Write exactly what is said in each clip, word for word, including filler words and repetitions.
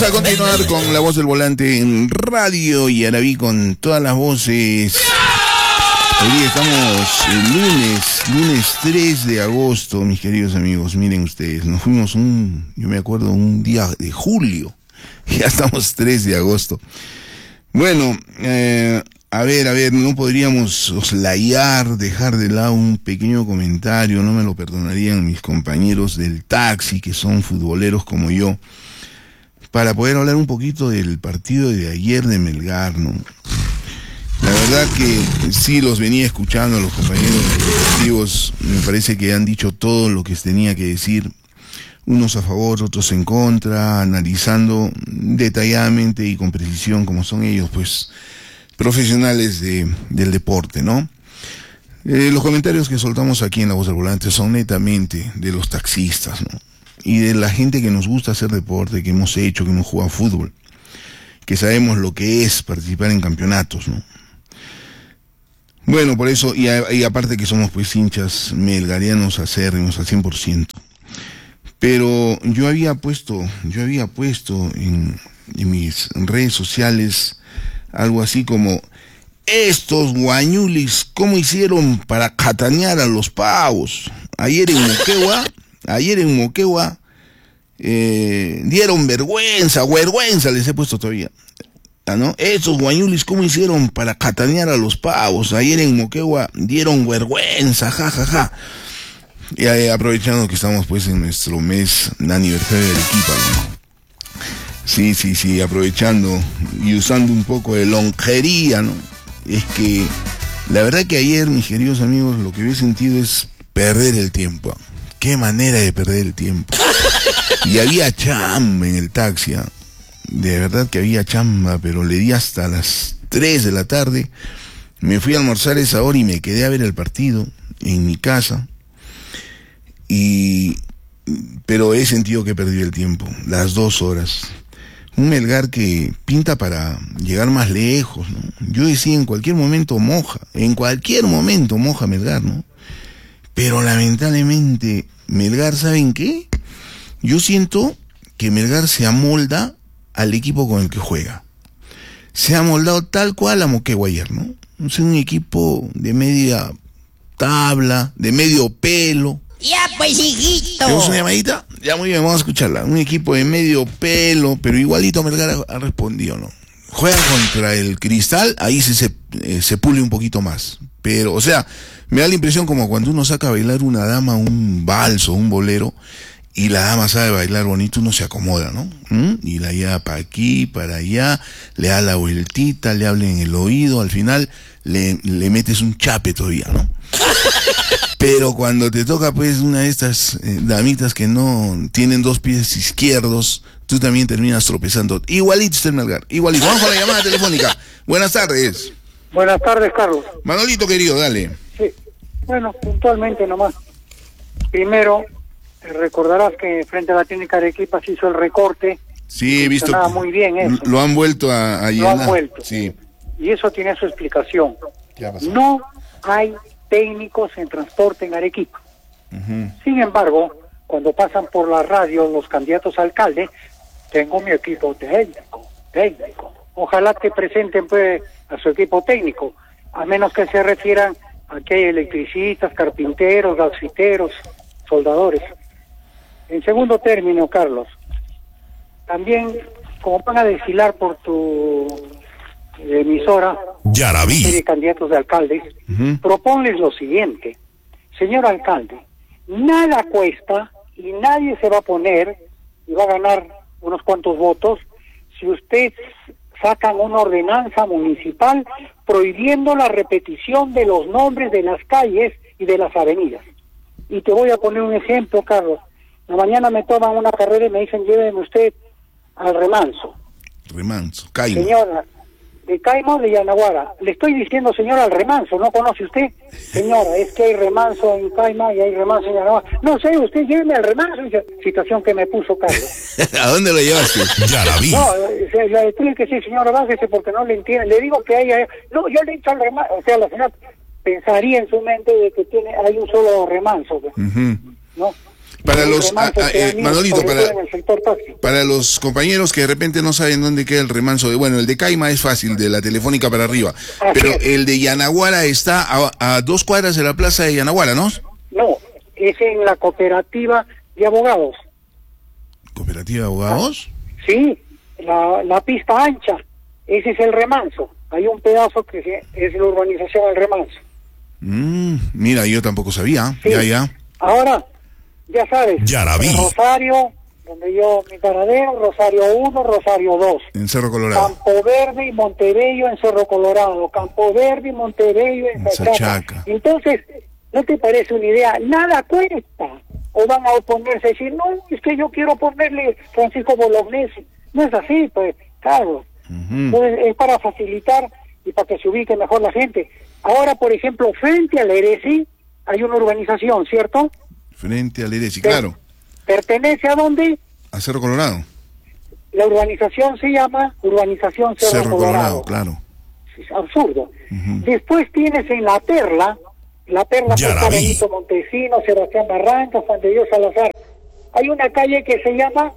Vamos a continuar con La Voz del Volante en Radio Yaraví con todas las voces. Hoy día estamos el lunes, lunes tres de agosto, mis queridos amigos. Miren ustedes, nos fuimos un, yo me acuerdo, un día de julio. Ya estamos tres de agosto. Bueno, eh, a ver, a ver, no podríamos soslayar, dejar de lado un pequeño comentario, no me lo perdonarían mis compañeros del taxi, que son futboleros como yo, para poder hablar un poquito del partido de ayer de Melgar, ¿no? La verdad que sí los venía escuchando a los compañeros deportivos, me parece que han dicho todo lo que tenía que decir, unos a favor, otros en contra, analizando detalladamente y con precisión como son ellos, pues, profesionales de, del deporte, ¿no? Eh, los comentarios que soltamos aquí en La Voz del Volante son netamente de los taxistas, ¿no? Y de la gente que nos gusta hacer deporte, que hemos hecho, que hemos jugado fútbol, que sabemos lo que es participar en campeonatos, ¿no? Bueno, por eso, y, a, y aparte que somos pues hinchas melgarianos acérrimos al cien por ciento. Pero yo había puesto, yo había puesto en, en mis redes sociales algo así como: estos guañulis, ¿cómo hicieron para catanear a los pavos? Ayer en Moquegua, ayer en Moquegua, eh, dieron vergüenza, vergüenza les he puesto todavía. ¿No? Estos guañulis, ¿cómo hicieron para catanear a los pavos? Ayer en Moquegua dieron vergüenza, ja, ja, ja. Y eh, aprovechando que estamos pues en nuestro mes de aniversario del equipo, ¿no? Sí, sí, sí, aprovechando y usando un poco de longería, ¿no? Es que la verdad que ayer, mis queridos amigos, lo que había sentido es perder el tiempo. Qué manera de perder el tiempo. Y había chamba en el taxi, ¿eh? De verdad que había chamba, pero le di hasta las tres de la tarde. Me fui a almorzar esa hora y me quedé a ver el partido en mi casa. Y pero he sentido que perdí el tiempo, las dos horas. Un Melgar que pinta para llegar más lejos, ¿no? Yo decía, en cualquier momento moja, en cualquier momento moja Melgar, ¿no? Pero lamentablemente, Melgar, ¿saben qué? Yo siento que Melgar se amolda al equipo con el que juega. Se ha amoldado tal cual a Moquegua ayer, ¿no? Es un equipo de media tabla, de medio pelo. Ya, pues, hijito. ¿Tenemos una llamadita? Ya, muy bien, vamos a escucharla. Un equipo de medio pelo, pero igualito Melgar ha, ha respondido, ¿no? Juega contra el Cristal, ahí sí se, eh, se pule un poquito más. Pero, o sea, me da la impresión como cuando uno saca a bailar una dama, un valso, un bolero, y la dama sabe bailar bonito, uno se acomoda, ¿no? ¿Mm? Y la lleva para aquí, para allá, le da la vueltita, le habla en el oído, al final le, le metes un chape todavía, ¿no? Pero cuando te toca pues una de estas eh, damitas que no tienen dos pies izquierdos, tú también terminas tropezando. Igualito usted, Melgar, igualito. Vamos con la llamada telefónica. Buenas tardes. Buenas tardes, Carlos. Manolito querido, dale. Sí, bueno, puntualmente nomás. Primero, te recordarás que frente a la clínica de Arequipa se hizo el recorte. Sí, he visto. Muy bien eso. Lo han vuelto a, a Lo llenar. han vuelto. Sí. Y eso tiene su explicación. ¿Qué ha pasado? No hay técnicos en transporte en Arequipa. Uh-huh. Sin embargo, cuando pasan por la radio los candidatos a alcalde, tengo mi equipo técnico, técnico. Ojalá que presenten pues a su equipo técnico, a menos que se refieran a que hay electricistas, carpinteros, gasfiteros, soldadores. En segundo término, Carlos, también como van a desfilar por tu emisora Yaraví de candidatos de alcaldes, uh-huh. proponles lo siguiente: señor alcalde, nada cuesta y nadie se va a poner y va a ganar unos cuantos votos si usted sacan una ordenanza municipal prohibiendo la repetición de los nombres de las calles y de las avenidas. Y te voy a poner un ejemplo, Carlos. La mañana me toman una carrera y me dicen: lléveme usted al Remanso. Remanso, Caimo. Señora, de Caimo de Yanaguara. Le estoy diciendo, señora, al Remanso. ¿No conoce usted? Señora, es que hay Remanso en Caima y hay Remanso en Yanaguara. No sé, usted lléveme al Remanso. Situación que me puso Carlos. ¿A dónde lo llevaste? Yaraví. No, se le tiene que decir: señora, bájese porque no le entiende. Le digo que hay... No, yo le he dicho al Remanso. O sea, la señora pensaría en su mente de que tiene hay un solo Remanso, Uh-huh. ¿no? Para el los, remanso ah, ah, que eh, han ido, Manolito, sobre para, todo en el sector taxi. para los compañeros que de repente no saben dónde queda el remanso de, bueno, el de Caima es fácil, de la Telefónica para arriba, Así pero es. el de Yanaguara está a, a dos cuadras de la plaza de Yanaguara, ¿no? No, es en la cooperativa de abogados. ¿Cooperativa de abogados? Sí, la, la pista ancha, ese es el remanso. Hay un pedazo que se- es la urbanización del remanso. Mm, mira, yo tampoco sabía, Sí. ya, ya. Ahora, ya sabes, Ya la vi. Rosario, donde yo, mi paradero, Rosario uno, Rosario dos. En Cerro Colorado. Campo Verde y Montebello en Cerro Colorado, Campo Verde y Montebello en En Sachaca. Sachaca. Entonces, ¿no te parece una idea? Nada cuesta. O van a oponerse a decir, no, es que yo quiero ponerle Francisco Bolognesi. No es así, pues, Carlos. Ujú. Entonces, es para facilitar y para que se ubique mejor la gente. Ahora, por ejemplo, frente al Eresi hay una urbanización, ¿cierto? Frente al Eresi, claro. ¿Pertenece a dónde? A Cerro Colorado. La urbanización se llama Urbanización Cerro, Cerro Colorado. Colorado, claro. Es absurdo. Ujú. Después tienes en La Perla, La Perla Ya está la vi. Benito Montesino, Sebastián Barranca, Juan de Dios Salazar. Hay una calle que se llama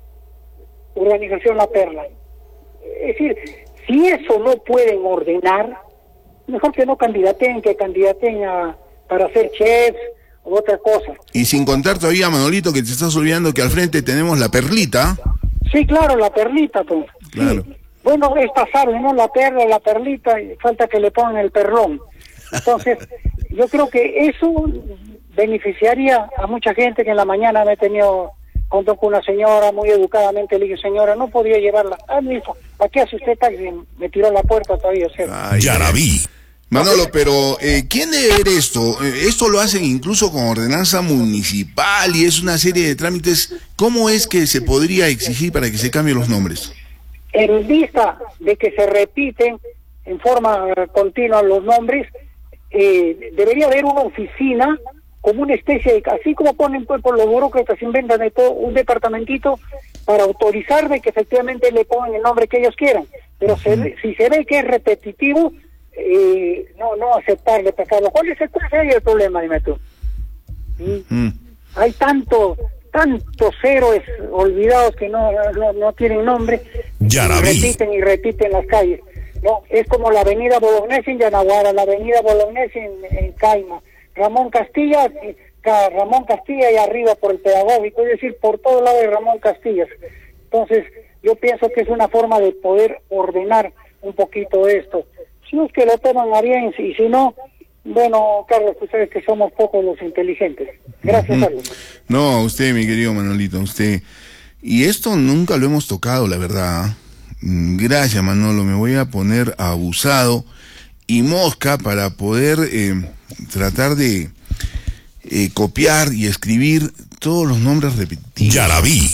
Urbanización La Perla. Es decir, si eso no pueden ordenar, mejor que no candidaten, que candidaten a, para ser chefs o otra cosa. Y sin contar todavía, Manolito, que te estás olvidando que al frente tenemos la Perlita. Sí, claro, la perlita, pues. Claro. Sí. Bueno, es pasable, ¿no? La perla, la perlita, y falta que le pongan el perlón. Entonces, yo creo que eso beneficiaría a mucha gente que en la mañana me he tenido contó con una señora muy educadamente, le dije, señora, no podría llevarla. Ah, me dijo, ¿para qué hace usted taxi? Me tiró la puerta todavía, o sea. Ay, Ya ay. la vi. Manolo, pero eh, ¿quién debe ver esto? Eh, esto lo hacen incluso con ordenanza municipal y es una serie de trámites. ¿Cómo es que se podría exigir para que se cambien los nombres? En vista de que se repiten en forma eh, continua los nombres, eh, debería haber una oficina como una especie de, así como ponen pues, por los burócratas, inventan de todo un departamentito para autorizar de que efectivamente le pongan el nombre que ellos quieran. Pero se ve- si se ve que es repetitivo, eh, no no aceptarle, pasarlo. ¿Cuál es el, cuál sería el problema, dime tú? ¿Mm? Mm. Hay tanto, tantos héroes olvidados que no, no, no tienen nombre, Ya la y vi. repiten y repiten las calles. No, es como la avenida Bolognesi en Yanaguara, la avenida Bolognesi en, en Caima, Ramón Castilla, eh, Ca- Ramón Castilla y arriba por el pedagógico, es decir, por todo lado de Ramón Castilla. Entonces, yo pienso que es una forma de poder ordenar un poquito esto. Si es que lo toman a bien, y si no, bueno, Carlos, tú sabes que somos pocos los inteligentes. Gracias, Carlos. No, a usted, mi querido Manolito, a usted. Y esto nunca lo hemos tocado, la verdad. Mm, Gracias, Manolo. Me voy a poner abusado y mosca para poder eh, tratar de eh, copiar y escribir todos los nombres repetidos. Ya la vi.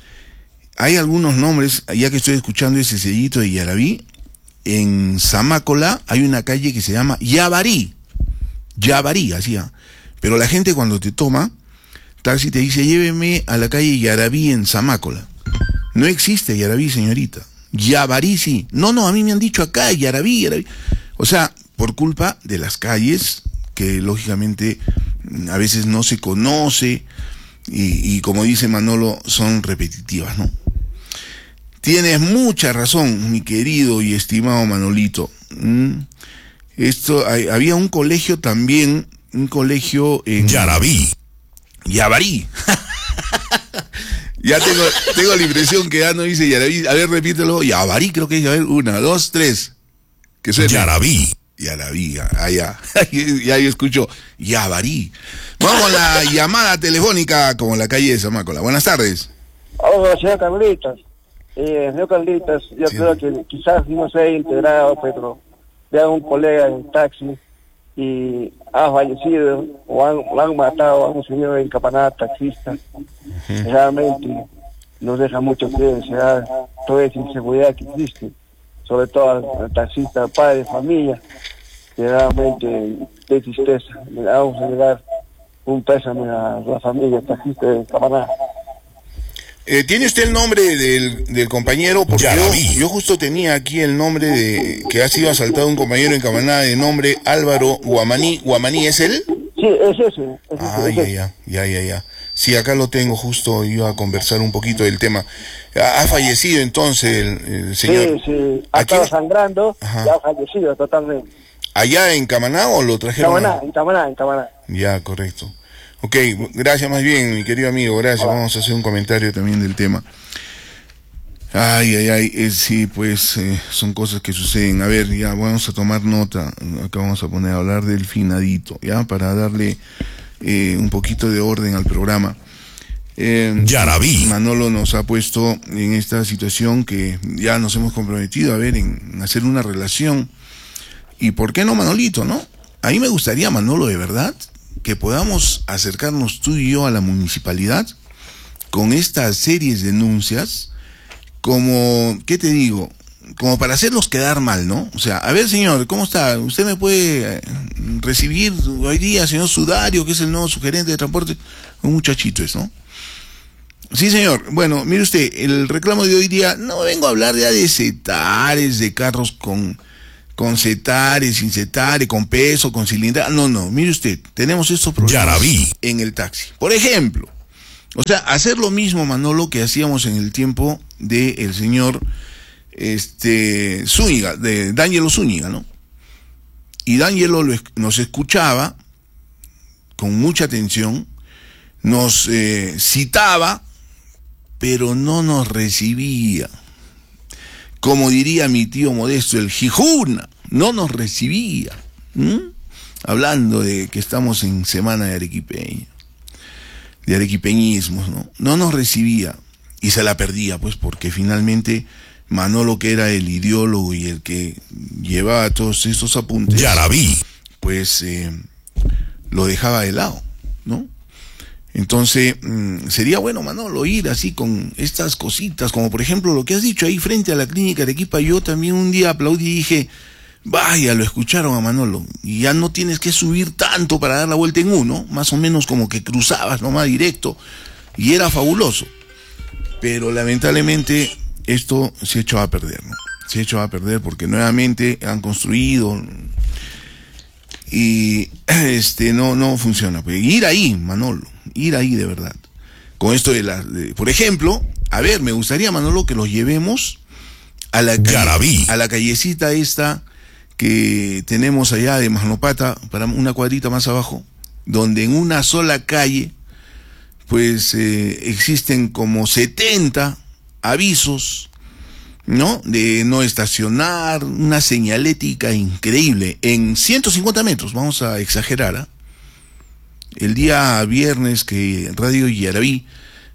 Hay algunos nombres, ya que estoy escuchando ese sellito de Yaraví, en Zamácola hay una calle que se llama Yabarí. Yabarí, así. ¿ah? Pero la gente cuando te toma, taxi te dice, lléveme a la calle Yaraví en Zamácola. No existe Yaraví, señorita. Yabarí sí. No, no, a mí me han dicho acá, Yaraví, Yaraví. O sea, por culpa de las calles, que lógicamente a veces no se conoce, y, y como dice Manolo, son repetitivas, ¿no? Tienes mucha razón, mi querido y estimado Manolito. ¿Mm? Esto, hay- había un colegio también, un colegio en Ya la vi. Yabarí. Ya tengo, tengo la impresión que ya no dice Yaraví. A ver, repítelo. Yabarí, creo que es. A ver, una, dos, tres. Que suene. Ya la vi. Yaraví, ah, ya. Ya yo escucho Yabarí. Vamos con la llamada telefónica como la calle de Zamácola. Buenas tardes. Hola, señor Carlitos. Eh, señor Carlitos, yo Sí. creo que quizás no se haya integrado, pero vea un colega en taxi y ha fallecido o han, o han matado a un señor en Capaná, taxista. Realmente nos deja mucho que desear toda esa inseguridad que existe, sobre todo al, al taxista, padre de familia, que realmente de tristeza. Le vamos a llegar un pésame a la familia taxista de Capaná. Eh, ¿Tiene usted el nombre del, del compañero? Porque Ya yo, la vi. yo justo tenía aquí el nombre de que ha sido asaltado un compañero en Camaná de nombre Álvaro Guamaní. ¿Guamaní es él? Sí, es ese. Es ese, Ah, es ya, ese. ya, ya, ya, ya. Sí, acá lo tengo, justo iba a conversar un poquito del tema. Ha, ha fallecido entonces el, el señor. Sí, sí, ha estado sangrando, Ajá. y ha fallecido totalmente. ¿Allá en Camaná o lo trajeron? Camaná, en Camaná, en Camaná. Ya, correcto. Ok, gracias más bien, mi querido amigo, gracias. Hola. Vamos a hacer un comentario también del tema. Ay, ay, ay, eh, sí, pues eh, son cosas que suceden. A ver, ya vamos a tomar nota. Acá vamos a poner a hablar del finadito, ya, para darle eh, un poquito de orden al programa. Eh, Yarabí. Manolo nos ha puesto en esta situación que ya nos hemos comprometido a ver en hacer una relación. ¿Y por qué no, Manolito, no? A mí me gustaría, Manolo, de verdad, que podamos acercarnos tú y yo a la municipalidad con estas series de denuncias, como, ¿qué te digo? Como para hacerlos quedar mal, ¿no? O sea, a ver, señor, ¿cómo está? ¿Usted me puede recibir hoy día, señor Sudario, que es el nuevo sugerente de transporte? Un muchachito es, ¿no? Sí, señor. Bueno, mire usted, el reclamo de hoy día, no vengo a hablar ya de setares, de carros con, con setares, sin setare, con peso, con cilindrada. No, no, mire usted, tenemos estos problemas Yarabí. en el taxi. Por ejemplo, o sea, hacer lo mismo, Manolo, que hacíamos en el tiempo del señor este, Zúñiga, de D'Angelo Zúñiga, ¿no? Y D'Angelo lo, nos escuchaba con mucha atención, nos eh, citaba, pero no nos recibía. Como diría mi tío Modesto, el Jijuna, no nos recibía. ¿Mm? Hablando de que estamos en semana de arequipeño, de arequipeñismos, ¿no? No nos recibía y se la perdía, pues, porque finalmente Manolo, que era el ideólogo y el que llevaba todos estos apuntes, Yarabí. pues eh, lo dejaba de lado, ¿no? Entonces, mmm, sería bueno, Manolo, ir así con estas cositas, como por ejemplo lo que has dicho ahí frente a la clínica Arequipa. Yo también un día aplaudí y dije, vaya, lo escucharon a Manolo, y ya no tienes que subir tanto para dar la vuelta en uno, más o menos como que cruzabas nomás directo, y era fabuloso. Pero lamentablemente esto se echó a perder, ¿no? Se echó a perder porque nuevamente han construido y este no no funciona. Pues ir ahí, Manolo, ir ahí de verdad. Con esto de la, de, por ejemplo, a ver, me gustaría, Manolo, que los llevemos a la calle, a la callecita esta que tenemos allá de Magnopata, para una cuadrita más abajo, donde en una sola calle pues eh, existen como setenta avisos, ¿no? De no estacionar, una señalética increíble, en ciento cincuenta metros, vamos a exagerar, ¿eh? El día viernes que Radio Yarabí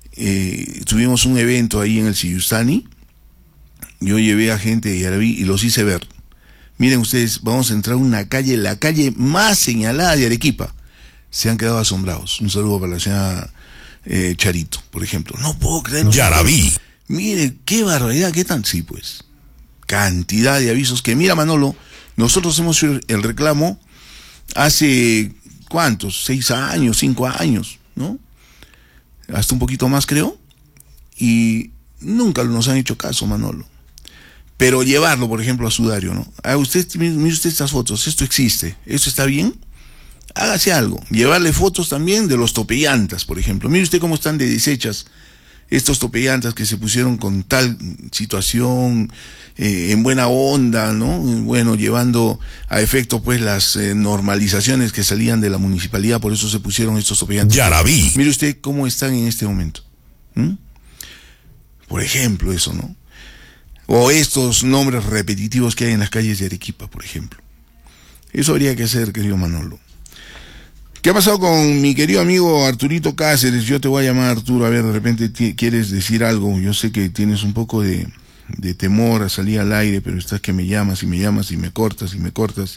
eh, tuvimos un evento ahí en el Siyustani, yo llevé a gente de Yarabí y los hice ver. Miren ustedes, vamos a entrar a una calle, la calle más señalada de Arequipa. Se han quedado asombrados. Un saludo para la señora eh, Charito, por ejemplo. No puedo creerlo. Yarabí. Mire, qué barbaridad, qué tan... Sí, pues. Cantidad de avisos que, mira, Manolo, nosotros hemos hecho el reclamo hace, ¿cuántos? Seis años, cinco años, ¿no? Hasta un poquito más, creo. Y nunca nos han hecho caso, Manolo. Pero llevarlo, por ejemplo, a Sudario, ¿no? Ah, usted, mire usted estas fotos, esto existe, ¿esto está bien? Hágase algo. Llevarle fotos también de los topellantas, por ejemplo. Mire usted cómo están de deshechas estos topellantas que se pusieron con tal situación, eh, en buena onda, ¿no? Bueno, llevando a efecto, pues, las eh, normalizaciones que salían de la municipalidad, por eso se pusieron estos topellantas. Yarabí. Mire usted cómo están en este momento. ¿Mm? Por ejemplo, eso, ¿no? O estos nombres repetitivos que hay en las calles de Arequipa, por ejemplo. Eso habría que hacer, querido Manolo. ¿Qué ha pasado con mi querido amigo Arturito Cáceres? Yo te voy a llamar, Arturo, a ver, de repente quieres decir algo. Yo sé que tienes un poco de, de temor a salir al aire, pero estás que me llamas y me llamas y me cortas y me cortas.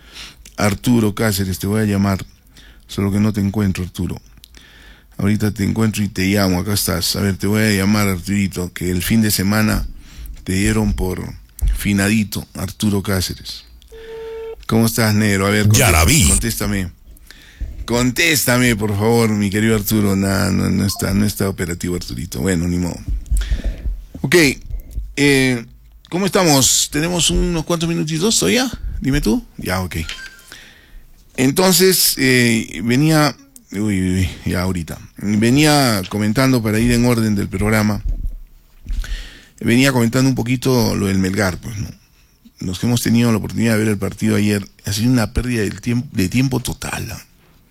Arturo Cáceres, te voy a llamar, solo que no te encuentro, Arturo. Ahorita te encuentro y te llamo, acá estás. A ver, te voy a llamar, Arturito, que el fin de semana te dieron por finadito, Arturo Cáceres. ¿Cómo estás, negro? A ver, contéstame, contéstame. Contéstame, por favor, mi querido Arturo. Nah, no, no está, no está operativo, Arturito. Bueno, ni modo. Ok, eh, ¿cómo estamos? ¿Tenemos unos cuantos minutitos todavía? Dime tú. Ya, ok. Entonces, eh, venía Uy, uy, uy, ya ahorita. Venía comentando para ir en orden del programa. Venía comentando un poquito lo del Melgar, pues, ¿no? Los que hemos tenido la oportunidad de ver el partido ayer, ha sido una pérdida del tiempo, de tiempo total, ¿no?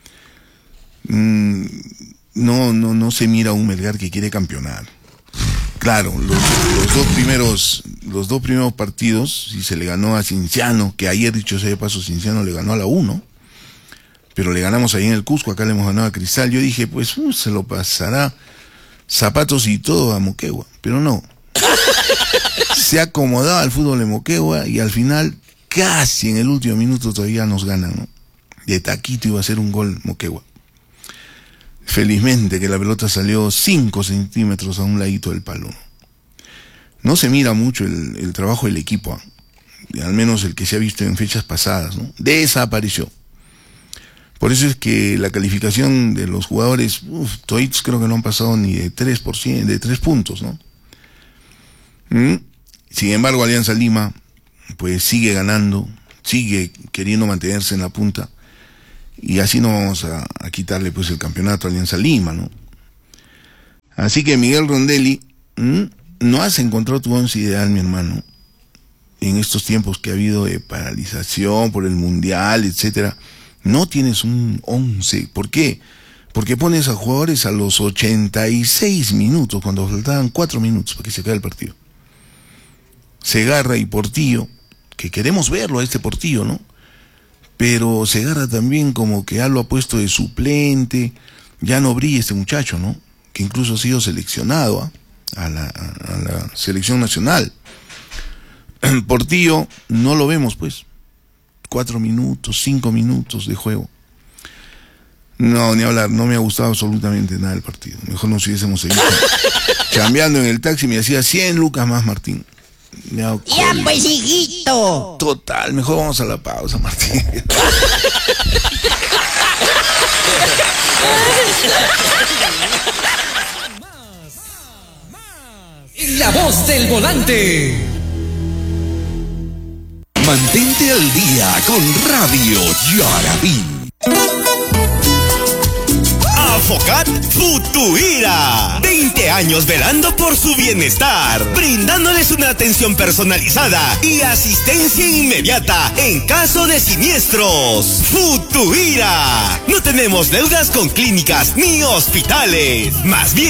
Mm, no, no, no se mira un Melgar que quiere campeonar. Claro, los, los dos primeros, los dos primeros partidos, si se le ganó a Cienciano, que ayer, dicho sea de paso, Cienciano le ganó a la uno, pero le ganamos ahí en el Cusco, acá le hemos ganado a Cristal. Yo dije, pues uh, se lo pasará zapatos y todo a Moquegua, pero no. Se acomodaba al fútbol de Moquegua y al final, casi en el último minuto todavía nos ganan, ¿no? De taquito iba a ser un gol Moquegua. Felizmente que la pelota salió cinco centímetros a un ladito del palo. No se mira mucho el, el trabajo del equipo, ¿eh? Al menos el que se ha visto en fechas pasadas, ¿no? Desapareció. Por eso es que la calificación de los jugadores, uf, toditos creo que no han pasado ni de tres por ciento, de tres puntos, ¿no? ¿Mm? Sin embargo, Alianza Lima, pues sigue ganando, sigue queriendo mantenerse en la punta. Y así no vamos a, a quitarle pues el campeonato a Alianza Lima, ¿no? Así que Miguel Rondelli, ¿m? no has encontrado tu once ideal, mi hermano, en estos tiempos que ha habido de paralización por el mundial, etcétera. No tienes un once. ¿Por qué? Porque pones a jugadores a los ochenta y seis minutos, cuando faltaban cuatro minutos para que se acabe el partido. Segarra y Portillo, que queremos verlo a este Portillo, ¿no? Pero Segarra también como que ya lo ha puesto de suplente, ya no brilla este muchacho, ¿no? Que incluso ha sido seleccionado ¿eh? a, la, a la selección nacional. Portillo no lo vemos, pues. Cuatro minutos, cinco minutos de juego. No, ni hablar, no me ha gustado absolutamente nada el partido. Mejor nos hubiésemos seguido chambeando en el taxi, me hacía cien lucas más, Martín. Ya, pues, hijito. Total, mejor vamos a la pausa, Martín. La voz del volante. Mantente al día con Radio Yarabí. Afocat Futuira. veinte años velando por su bienestar, brindándoles una atención personalizada y asistencia inmediata en caso de siniestros. Futuira. No tenemos deudas con clínicas ni hospitales. Más bien